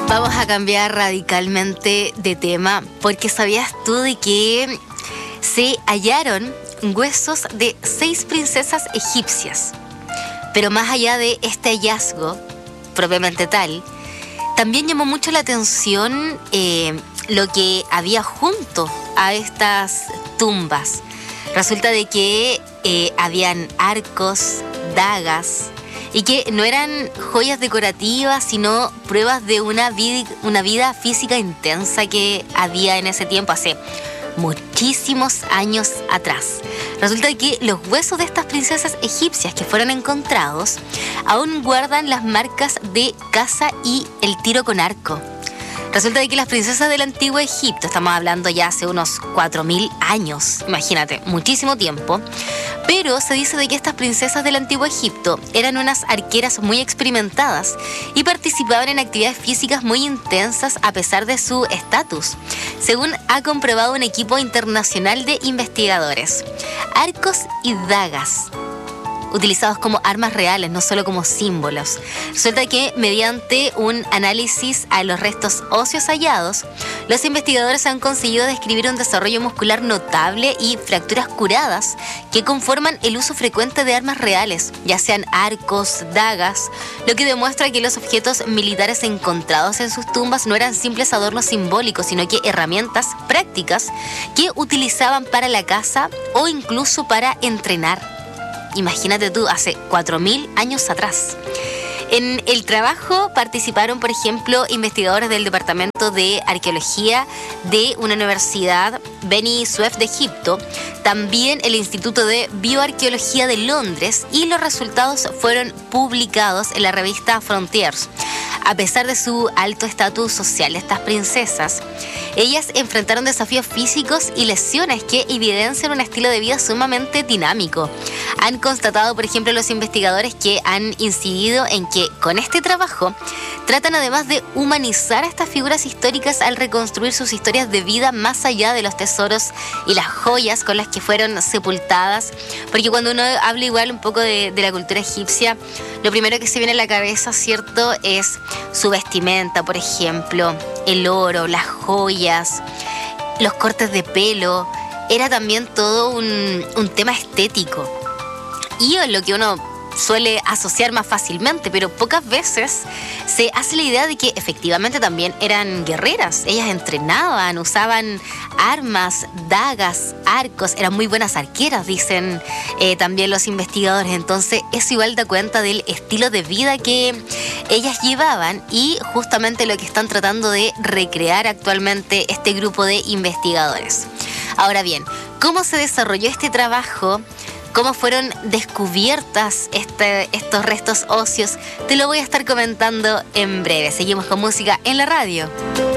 Vamos a cambiar radicalmente de tema, porque ¿sabías tú de que se hallaron huesos de 6 princesas egipcias? Pero más allá de este hallazgo, propiamente tal, también llamó mucho la atención lo que había junto a estas tumbas. Resulta de que habían arcos, dagas, y que no eran joyas decorativas, sino pruebas de una vida física intensa que había en ese tiempo, hace muchísimos años atrás. Resulta que los huesos de estas princesas egipcias que fueron encontrados aún guardan las marcas de caza y el tiro con arco. Resulta de que las princesas del antiguo Egipto, estamos hablando ya hace unos 4000 años, imagínate, muchísimo tiempo, pero se dice de que estas princesas del antiguo Egipto eran unas arqueras muy experimentadas y participaban en actividades físicas muy intensas a pesar de su estatus, según ha comprobado un equipo internacional de investigadores. Arcos y dagas, utilizados como armas reales, no solo como símbolos. Resulta que mediante un análisis a los restos óseos hallados, los investigadores han conseguido describir un desarrollo muscular notable y fracturas curadas que conforman el uso frecuente de armas reales, ya sean arcos, dagas, lo que demuestra que los objetos militares encontrados en sus tumbas no eran simples adornos simbólicos, sino que herramientas prácticas que utilizaban para la caza o incluso para entrenar. Imagínate tú, hace 4000 años atrás. En el trabajo participaron, por ejemplo, investigadores del Departamento de Arqueología de una universidad, Beni Suef de Egipto, también el Instituto de Bioarqueología de Londres, y los resultados fueron publicados en la revista Frontiers. A pesar de su alto estatus social, estas princesas, ellas enfrentaron desafíos físicos y lesiones que evidencian un estilo de vida sumamente dinámico. Han constatado, por ejemplo, los investigadores que han incidido en que con este trabajo tratan además de humanizar a estas figuras históricas al reconstruir sus historias de vida más allá de los tesoros y las joyas con las que fueron sepultadas. Porque cuando uno habla igual un poco de la cultura egipcia, lo primero que se viene a la cabeza, ¿cierto?, es su vestimenta, por ejemplo, el oro, las joyas, los cortes de pelo. Era también todo un tema estético. Y es lo que uno suele asociar más fácilmente, pero pocas veces se hace la idea de que efectivamente también eran guerreras. Ellas entrenaban, usaban armas, dagas, arcos, eran muy buenas arqueras, dicen también los investigadores. Entonces eso igual da cuenta del estilo de vida que ellas llevaban y justamente lo que están tratando de recrear actualmente este grupo de investigadores. Ahora bien, ¿cómo se desarrolló este trabajo? ¿Cómo fueron descubiertas estos restos óseos? Te lo voy a estar comentando en breve. Seguimos con música en la radio.